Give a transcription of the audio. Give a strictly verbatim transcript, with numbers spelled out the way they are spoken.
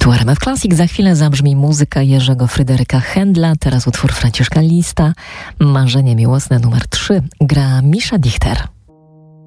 Tu R M F Classic, za chwilę zabrzmi muzyka Jerzego Fryderyka Händla, teraz utwór Franciszka Lista, Marzenie miłosne numer trzy, gra Misza Dichter.